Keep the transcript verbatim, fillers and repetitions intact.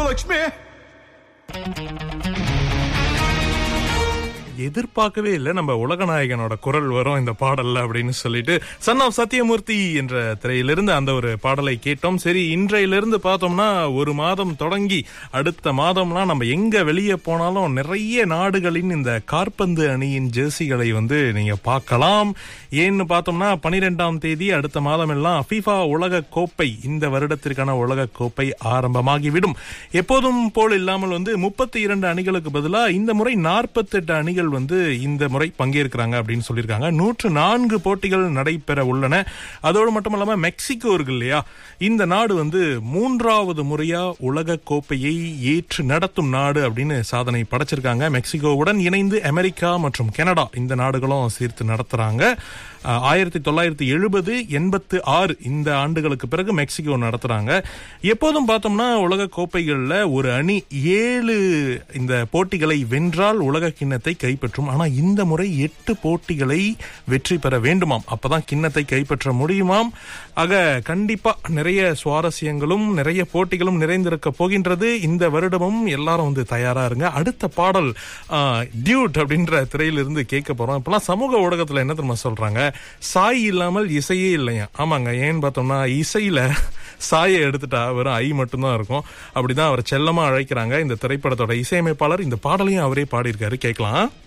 மகாலட்சுமி. எதிர்பார்க்கவே இல்லை நம்ம உலகநாயகனோட குரல் வரும் இந்த பாடல்ல அப்படின்னு சொல்லிட்டு சன் ஆஃப் சத்தியமூர்த்தி என்ற திரையிலிருந்து அந்த ஒரு பாடலை கேட்டோம். சரி, இன்றையிலிருந்து பார்த்தோம்னா ஒரு மாதம் தொடங்கி அடுத்த மாதம்லாம் நம்ம எங்க வெளியே போனாலும் நிறைய நாடுகளின் இந்த காற்பந்து அணியின் ஜெர்சிகளை வந்து நீங்க பார்க்கலாம். ஏன்னு பார்த்தோம்னா பனிரெண்டாம் தேதி அடுத்த மாதம் எல்லாம் FIFA உலக கோப்பை, இந்த வருடத்திற்கான உலக கோப்பை ஆரம்பமாகிவிடும். எப்போதும் போல் இல்லாமல் வந்து முப்பத்தி இரண்டு அணிகளுக்கு பதிலாக இந்த முறை நாற்பத்தி எட்டு அணிகள் வந்து இந்த முறை பங்கேற்கிறாங்க அப்படின்னு சொல்லியிருக்காங்க. நூற்று நான்கு போட்டிகள் நடைபெற உள்ளன. அதோடு மட்டும் இல்லாம மெக்சிகோ இருக்கு இல்லையா, இந்த நாடு வந்து மூன்றாவது முறையா உலக கோப்பையை ஏற்று நடத்தும் நாடு அப்படின்னு சாதனை படைச்சிருக்காங்க. மெக்சிகோவுடன் இணைந்து அமெரிக்கா மற்றும் கனடா இந்த நாடுகளும் சேர்த்து நடத்துறாங்க. ஆயிரத்தி தொள்ளாயிரத்தி எழுபது எண்பத்து ஆறு இந்த ஆண்டுகளுக்கு பிறகு மெக்சிகோ நடத்துறாங்க. எப்போதும் பார்த்தோம்னா உலக கோப்பைகள்ல ஒரு அணி ஏழு இந்த போட்டிகளை வென்றால் உலக கிண்ணத்தை கைப்பற்றும். ஆனா இந்த முறை எட்டு போட்டிகளை வெற்றி பெற வேண்டுமாம், அப்பதான் கிண்ணத்தை கைப்பற்ற முடியுமாம். ஆக கண்டிப்பா நிறைய சுவாரஸ்யங்களும் நிறைய போட்டிகளும் நிறைந்திருக்க போகின்றது. இந்த வருடமும் எல்லாரும் வந்து தயாரா இருங்க. அடுத்த பாடல் டியூட் அப்படின்ற திரையிலிருந்து கேட்க போறோம். இப்பெல்லாம் சமூக ஊடகத்துல என்ன தெரியுமா சொல்றாங்க, சாய் இல்லாமல் இசையே இல்லையா. ஆமாங்க, ஏன்னு பார்த்தோம்னா இசையில சாயை எடுத்துட்டா வெறும் ஐ மட்டும்தான் இருக்கும். அப்படிதான் அவர் செல்லமா அழைக்கிறாங்க. இந்த திரைப்படத்தோட இசையமைப்பாளர் இந்த பாடலையும் அவரே பாடியிருக்காரு. கேட்கலாம்.